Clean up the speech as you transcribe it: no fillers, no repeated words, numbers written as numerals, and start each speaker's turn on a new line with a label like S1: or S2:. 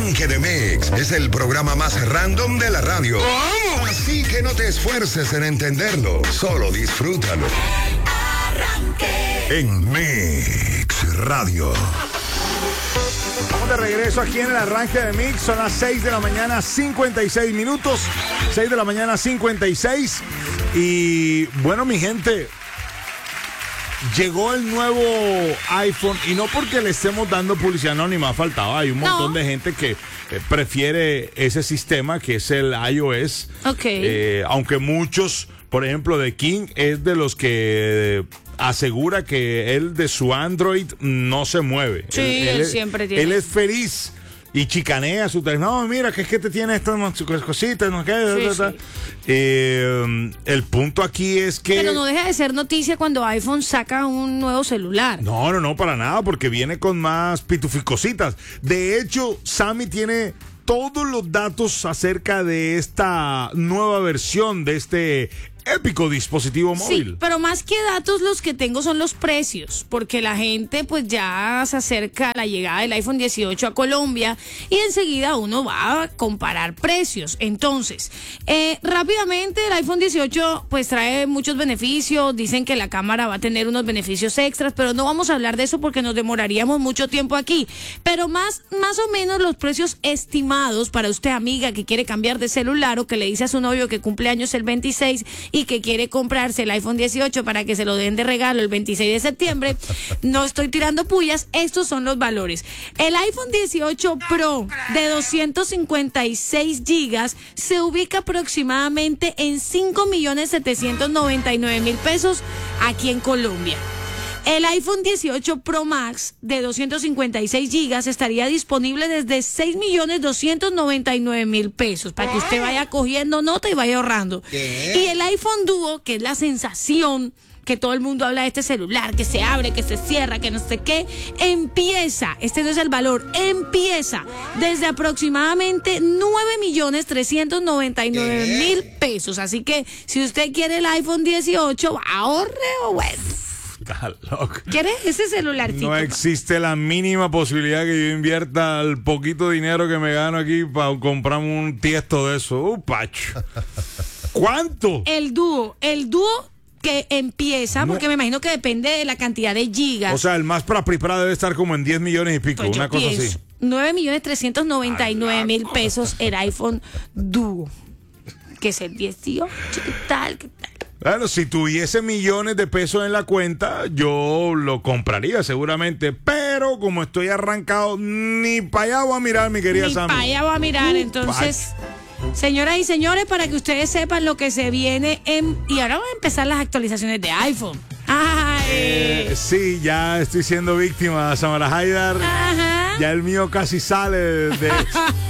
S1: Arranque de Mix es el programa más random de la radio. ¿Cómo? Así que no te esfuerces en entenderlo, solo disfrútalo. Arranque en Mix Radio.
S2: Estamos de regreso aquí en el arranque de Mix. Son las 6 de la mañana, 56 minutos. 6 de la mañana, 56. Y bueno, mi gente, llegó el nuevo iPhone. Y no porque le estemos dando publicidad, no, ni más faltaba. Hay un montón de gente que prefiere ese sistema, que es el iOS.
S3: Ok.
S2: Aunque muchos, por ejemplo, de King es de los que asegura que él de su Android no se mueve.
S3: Sí, él siempre tiene.
S2: Él es feliz y chicanea su teléfono. No, mira, que es que te tiene estas cositas, no sé. Sí. El punto aquí es que...
S3: Pero no deja de ser noticia cuando iPhone saca un nuevo celular.
S2: No, para nada, porque viene con más pituficositas. De hecho, Sammy tiene todos los datos acerca de esta nueva versión de este épico dispositivo móvil.
S3: Sí, pero más que datos, los que tengo son los precios, porque la gente pues ya se acerca a la llegada del iPhone 18 a Colombia y enseguida uno va a comparar precios. Entonces, rápidamente el iPhone 18 pues trae muchos beneficios, dicen que la cámara va a tener unos beneficios extras, pero no vamos a hablar de eso porque nos demoraríamos mucho tiempo aquí. Pero más o menos los precios estimados para usted, amiga, que quiere cambiar de celular o que le dice a su novio que cumple años el 26 y que quiere comprarse el iPhone 18 para que se lo den de regalo el 26 de septiembre, no estoy tirando pullas, estos son los valores. El iPhone 18 Pro de 256 gigas se ubica aproximadamente en 5.799.000 pesos aquí en Colombia. El iPhone 18 Pro Max de 256 gigas estaría disponible desde 6.299.000 pesos, para que usted vaya cogiendo nota y vaya ahorrando. Y el iPhone Duo, que es la sensación que todo el mundo habla de este celular, que se abre, que se cierra, que no sé qué, empieza, este no es el valor, empieza desde aproximadamente 9.399.000 pesos. Así que si usted quiere el iPhone 18, ahorre o bueno. ¿Quieres ese celularcito?
S2: No existe la mínima posibilidad que yo invierta el poquito dinero que me gano aquí para comprarme un tiesto de eso. Pacho. ¿Cuánto?
S3: El dúo que empieza, porque me imagino que depende de la cantidad de gigas.
S2: O sea, el más para debe estar como en 10 millones y pico,
S3: pues
S2: una cosa así.
S3: 9.399.000 pesos el iPhone Duo, que es el 18, ¿qué tal?
S2: Bueno, si tuviese millones de pesos en la cuenta, yo lo compraría seguramente, pero como estoy arrancado, ni para allá voy a mirar, mi querida Sammy.
S3: Ni para allá voy a mirar, entonces, señoras y señores, para que ustedes sepan lo que se viene y ahora van a empezar las actualizaciones de iPhone. ¡Ay!
S2: Sí, ya estoy siendo víctima, Samara Haidar.
S3: Ajá.
S2: Ya el mío casi sale de